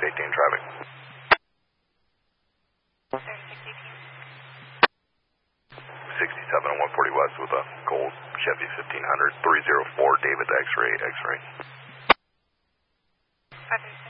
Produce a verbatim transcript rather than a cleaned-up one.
eighteen traffic. sixty-seven and one forty west with a gold Chevy fifteen hundred, three oh four David X-ray, X-ray.